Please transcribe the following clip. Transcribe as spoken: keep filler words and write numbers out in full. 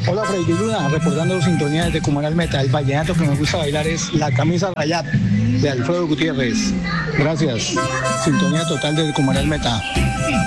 Hola Freddy Luna, reportando sintonía desde Cumaral Meta. El vallenato que me gusta bailar es La Camisa Rayat de Alfredo Gutiérrez. Gracias. Sintonía total desde Cumaral Meta.